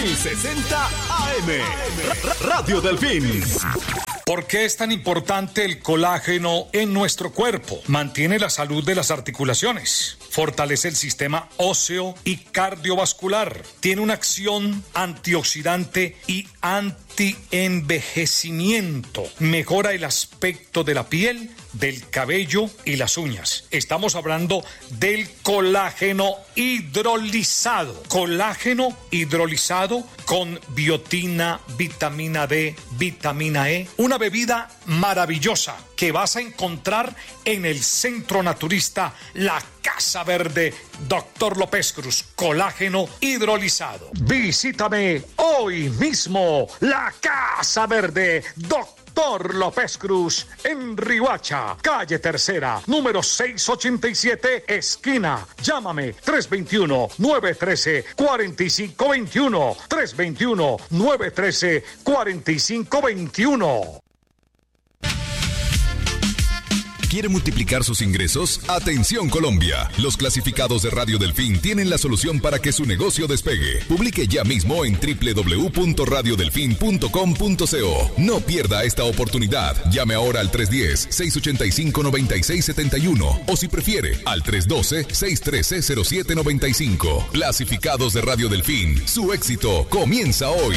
1060 AM. Radio Delfín. ¿Por qué es tan importante el colágeno en nuestro cuerpo? Mantiene la salud de las articulaciones, fortalece el sistema óseo y cardiovascular, tiene una acción antioxidante y antienvejecimiento, mejora el aspecto de la piel, del cabello y las uñas. Estamos hablando del colágeno hidrolizado. Colágeno hidrolizado con biotina, vitamina D, vitamina E. Una bebida maravillosa que vas a encontrar en el Centro Naturista La Casa Verde, Dr. López Cruz. Colágeno hidrolizado. Visítame hoy mismo, La Casa Verde, Dr. López Cruz, en Riohacha, calle Tercera, número 687, esquina. Llámame 321-913-4521. 321-913-4521. ¿Quiere multiplicar sus ingresos? Atención Colombia. Los clasificados de Radio Delfín tienen la solución para que su negocio despegue. Publique ya mismo en www.radiodelfin.com.co. No pierda esta oportunidad. Llame ahora al 310-685-9671 o si prefiere al 312-613-0795. Clasificados de Radio Delfín. Su éxito comienza hoy.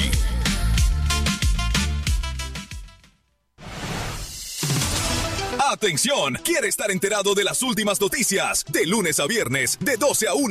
¡Atención! ¿Quiere estar enterado de las últimas noticias? De lunes a viernes, de 12 a 1